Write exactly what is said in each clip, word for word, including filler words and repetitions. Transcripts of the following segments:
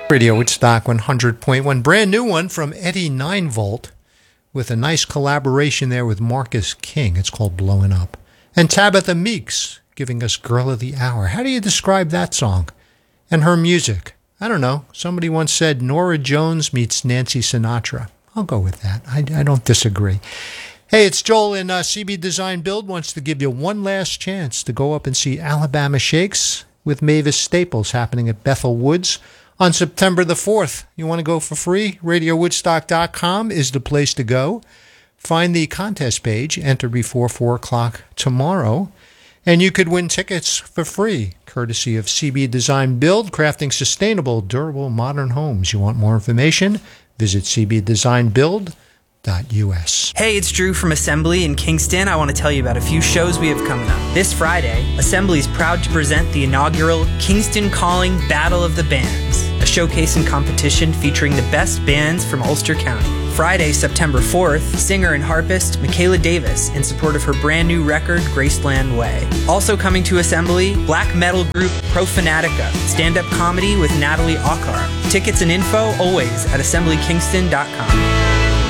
Radio Woodstock one hundred point one, brand new one from Eddie Ninevolt with a nice collaboration there with Marcus King. It's called Blowing Up. And Tabitha Meeks giving us Girl of the Hour. How do you describe that song and her music? I don't know. Somebody once said Norah Jones meets Nancy Sinatra. I'll go with that. I, I don't disagree. Hey, it's Joel, and uh, C B Design Build wants to give you one last chance to go up and see Alabama Shakes with Mavis Staples happening at Bethel Woods on September the fourth. You want to go for free? radio woodstock dot com is the place to go. Find the contest page, enter before four o'clock tomorrow, and you could win tickets for free, courtesy of C B Design Build, crafting sustainable, durable, modern homes. You want more information? Visit c b design build dot u s. Hey, it's Drew from Assembly in Kingston. I want to tell you about a few shows we have coming up. This Friday, Assembly is proud to present the inaugural Kingston Calling Battle of the Bands, a showcase and competition featuring the best bands from Ulster County. Friday, September fourth, singer and harpist Michaela Davis in support of her brand new record, Graceland Way. Also coming to Assembly, black metal group Profanatica, stand-up comedy with Natalie Ockar. Tickets and info always at assembly kingston dot com.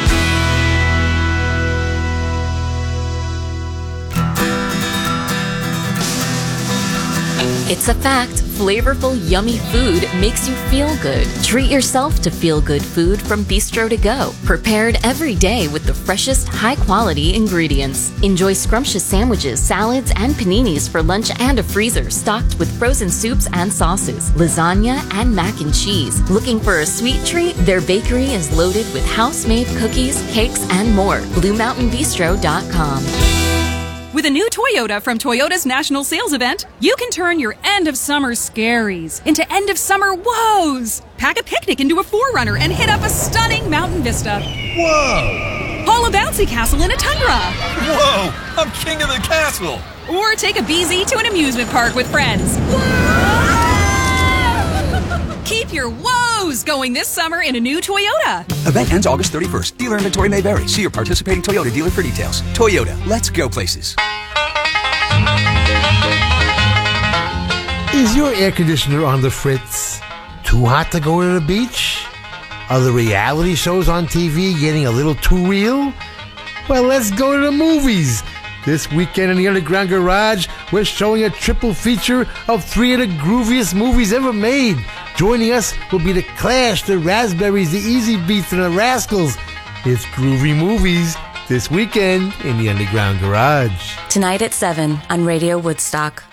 It's a fact. Flavorful, yummy food makes you feel good. Treat yourself to feel-good food from Bistro to Go. Prepared every day with the freshest, high-quality ingredients. Enjoy scrumptious sandwiches, salads, and paninis for lunch and a freezer stocked with frozen soups and sauces, lasagna, and mac and cheese. Looking for a sweet treat? Their bakery is loaded with house-made cookies, cakes, and more. blue mountain bistro dot com. With a new Toyota from Toyota's National Sales Event, you can turn your end-of-summer scaries into end-of-summer woes. Pack a picnic into a four runner and hit up a stunning mountain vista. Whoa! Haul a bouncy castle in a Tundra. Whoa! I'm king of the castle! Or take a B Z to an amusement park with friends. Keep your woes going this summer in a new Toyota. Event ends August thirty-first. Dealer inventory may vary. See your participating Toyota dealer for details. Toyota, let's go places. Is your air conditioner on the fritz? Too hot to go to the beach? Are the reality shows on T V getting a little too real? Well, let's go to the movies. This weekend in the Underground Garage, we're showing a triple feature of three of the grooviest movies ever made. Joining us will be The Clash, The Raspberries, The Easy Beats, and The Rascals. It's Groovy Movies this weekend in the Underground Garage. Tonight at seven on Radio Woodstock.